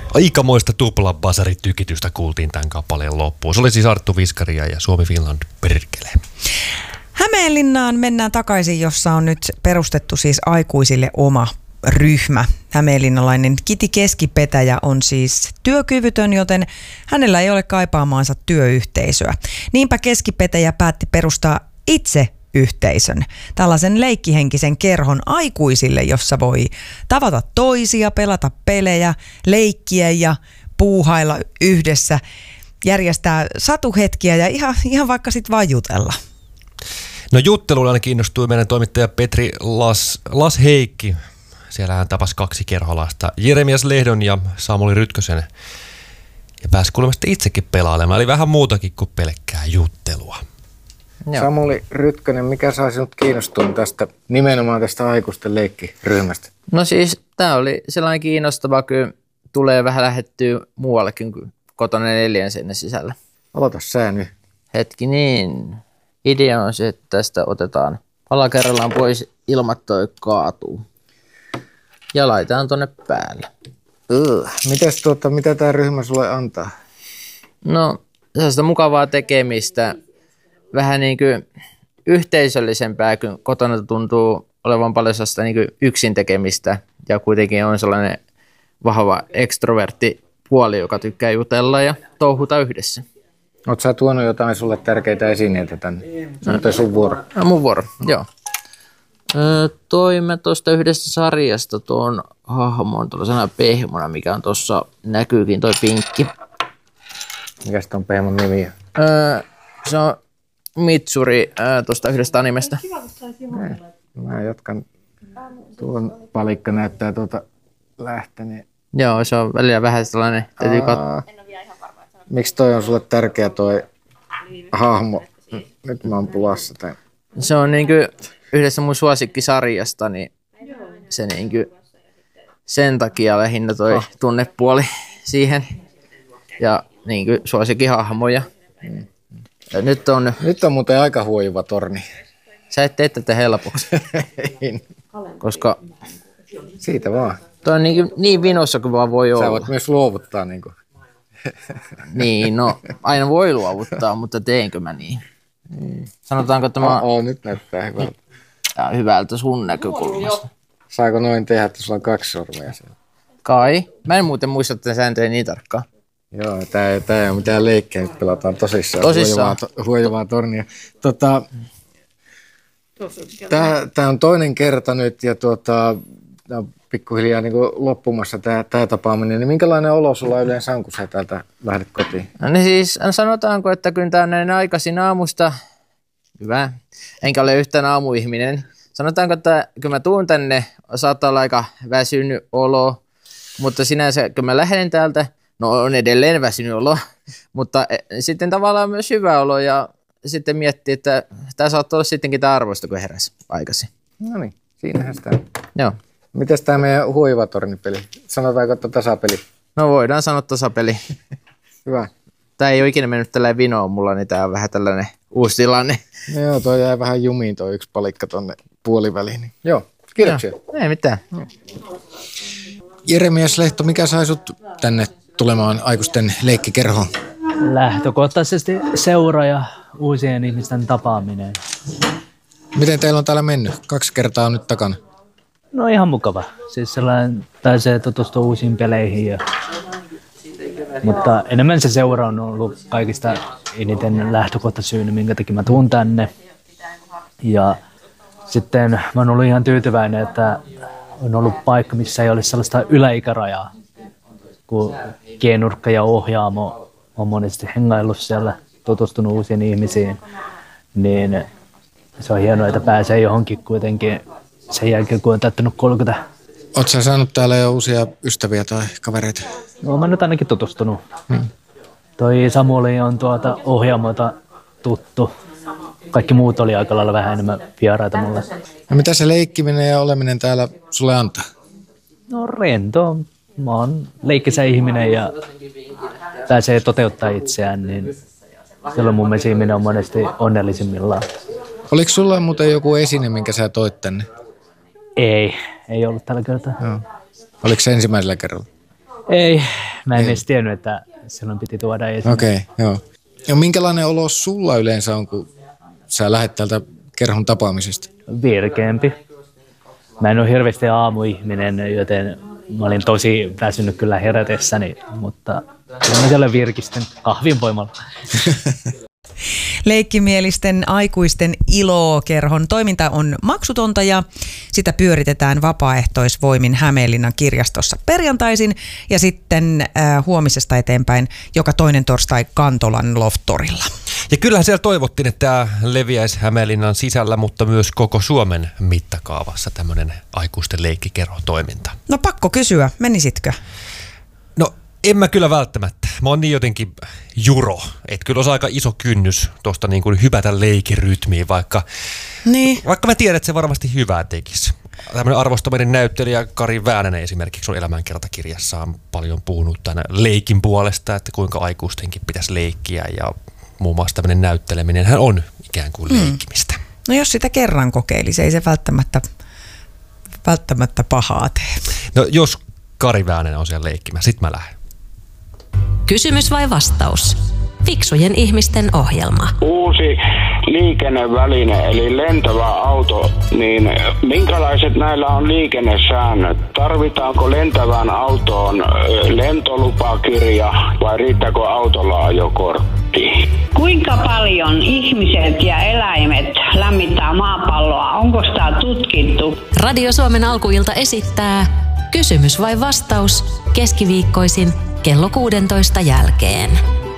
Aikamoista tuplabasaritykitystä kuultiin tämän kappaleen loppuun. Se oli siis Arttu Viskaria ja Suomi Finland perkele. Hämeenlinnaan mennään takaisin, jossa on nyt perustettu siis aikuisille oma ryhmä. Hämeenlinnalainen Kiti Keskipetäjä on siis työkyvytön, joten hänellä ei ole kaipaamaansa työyhteisöä. Niinpä Keskipetäjä päätti perustaa itse yhteisön, tällaisen leikkihenkisen kerhon aikuisille, jossa voi tavata toisia, pelata pelejä, leikkiä ja puuhailla yhdessä, järjestää satuhetkiä ja ihan vaikka sitten vaan jutella. No juttelulla aina kiinnostui meidän toimittaja Petri Las Heikki. Siellä hän tapasi 2 kerholaista, Jeremias Lehdon ja Samuli Rytkösen. Ja pääsi kuulemma itsekin pelailemaan, eli vähän muutakin kuin pelkkää juttelua. Joo. Samuli Rytkönen, mikä sai sinut kiinnostumaan nimenomaan tästä aikuisten leikkiryhmästä? No siis tämä oli sellainen kiinnostava, kun tulee vähän lähettyä muuallekin kuin kotona 4 seinän sisällä. Aloita sä nyt. Hetki niin. Idea on se, että tästä otetaan alakerrallaan pois ilmat toi kaatuu. Ja laitetaan tonne päälle. Mitä tämä ryhmä sulle antaa? No, sellaista mukavaa tekemistä. Vähän niin kuin yhteisöllisempää, kun kotona tuntuu olevan paljon sellaista niin kuin yksin tekemistä. Ja kuitenkin on sellainen vahva ekstrovertti puoli, joka tykkää jutella ja touhuta yhdessä. Oletko sä tuonut jotain sulle tärkeitä esineitä tänne? Se sun vuoro. Mun vuoro, joo. Toimme tuosta yhdestä sarjasta tuon hahmon tuollaisena pehmona, mikä on tuossa, näkyykin toi pinkki. Mikä on pehmon nimi? Se on Mitsuri tuosta yhdestä animesta. Mä jatkan. Tuon palikka näyttää lähteneen. Joo, se on välillä vähän sellainen. Täytyy Miksi toi on sulle tärkeä toi hahmo? Nyt mä oon pulassa tämän. Se on niinku yhdessä mun suosikkisarjasta, niin se niinku sen takia lähinnä toi tunnepuoli siihen ja niinku suosikkihahmoja. Nyt on muuten aika huojuva torni. Sä et tee tätä helpoksi. Koska siitä vaan. Toi on niin vinossa kuin vaan voi olla. Sä voit myös luovuttaa niinku. Niin, no aina voi luovuttaa, mutta teenkö mä niin? Sanotaanko, että mä... nyt näyttää hyvältä. Tää on hyvältä sun näkökulmasta. Saako noin tehdä, että sulla on 2 sormea siellä? Kai. Mä en muuten muista tätä sääntöjä niin tarkkaan. Joo, tää ei ole mitään leikkejä, nyt pelataan tosissaan. Huojuvaa tornia. Tää on toinen kerta nyt ja tää on pikkuhiljaa niin kuin loppumassa tämä tapaaminen. Niin minkälainen olo sulla yleensä on, kun sä täältä lähdet kotiin? No niin siis sanotaanko, että kun tää on näin aikaisin aamusta, hyvä, enkä ole yhtään aamuihminen. Sanotaanko, että kun mä tuun tänne, saattaa olla aika väsynyt olo, mutta sinänsä kun mä lähden täältä, no on edelleen väsynyt olo, mutta sitten tavallaan myös hyvä olo ja sitten miettii, että tää saattaa olla sittenkin tää arvosta, kun heräsi aikaisin. No niin, siinähän sitä. Joo. Mites tää meidän huivatornipeli? Sanotaanko, että tasapeli? No voidaan sanoa tasapeli. Hyvä. Tää ei ole ikinä mennyt tällä vinoon mulla, niin tää on vähän tällainen uusi tilanne. No joo, toi jäi vähän jumiin toi yksi palikka tonne puoliväliin. Niin. Joo, kiitoksia. Joo, ei mitään. Jeremias Lehto, mikä sai sut tänne tulemaan aikuisten leikkikerhoon? Lähtökohtaisesti seura ja uusien ihmisten tapaaminen. Miten teillä on täällä mennyt? 2 kertaa on nyt takana. No ihan mukava. Siis sellainen pääsee tutustua uusiin peleihin. Mutta enemmän se seura on ollut kaikista eniten lähtökohtasyynä, minkä takia mä tuun tänne. Ja sitten mä oon ollut ihan tyytyväinen, että on ollut paikka, missä ei ole sellaista yläikärajaa. Kun G-nurkka ja Ohjaamo on monesti hengaillut siellä, tutustunut uusiin ihmisiin, niin se on hienoa, että pääsee johonkin kuitenkin sen jälkeen, kun on täyttänyt 30. Oletko sä saanut täällä jo uusia ystäviä tai kavereita? No mä nyt ainakin tutustunut. Toi Samuli on Ohjaamolta tuttu. Kaikki muut oli aika lailla vähän enemmän vieraita mulle. No mitä se leikkiminen ja oleminen täällä sulle antaa? No rento. Mä oon leikkisä ihminen ja pääsee toteuttaa itseään, niin silloin mun mesiminen on monesti onnellisimmillaan. Oliko sulla muuten joku esine, minkä sä toit tänne? Ei ollut tällä kertaa. Joo. Oliko se ensimmäisellä kerralla? Ei, mä en edes tiennyt, että silloin piti tuoda esiin. Okei, joo. Ja minkälainen olo sulla yleensä on, kun sä lähdet täältä kerhon tapaamisesta? Virkeämpi. Mä en ole hirveästi aamuihminen, joten mä olin tosi väsynyt kyllä herätessäni, mutta kyllä mä siellä virkistyn kahvin voimalla. Leikkimielisten aikuisten Ilo-kerhon toiminta on maksutonta ja sitä pyöritetään vapaaehtoisvoimin Hämeenlinnan kirjastossa perjantaisin ja sitten huomisesta eteenpäin joka toinen torstai Kantolan Loftorilla. Ja kyllähän siellä toivottiin, että tämä leviäisi Hämeenlinnan sisällä, mutta myös koko Suomen mittakaavassa tämmöinen aikuisten leikkikerhotoiminta. No pakko kysyä, menisitkö? No en mä kyllä välttämättä. Mä oon niin jotenkin juro, että kyllä olisi aika iso kynnys tuosta niin kuin hypätä leikirytmiin, vaikka mä tiedän, että se varmasti hyvää tekisi. Tämmöinen arvostaminen näyttelijä Kari Väänänen esimerkiksi on elämänkertakirjassaan paljon puhunut tämän leikin puolesta, että kuinka aikuistenkin pitäisi leikkiä ja muun muassa tämmöinen näytteleminen hän on ikään kuin leikkimistä. No jos sitä kerran kokeilisi, ei se välttämättä pahaa tee. No jos Kari Väänänen on siellä leikkimään, sit mä lähden. Kysymys vai vastaus? Fiksujen ihmisten ohjelma. Uusi liikenneväline eli lentävä auto, niin minkälaiset näillä on liikennesäännöt? Tarvitaanko lentävään autoon lentolupakirja vai riittääkö autolla ajokortti? Kuinka paljon ihmiset ja eläimet lämmittää maapalloa? Onko sitä tutkittu? Radio Suomen alkuilta esittää Kysymys vai vastaus keskiviikkoisin kello 16 jälkeen.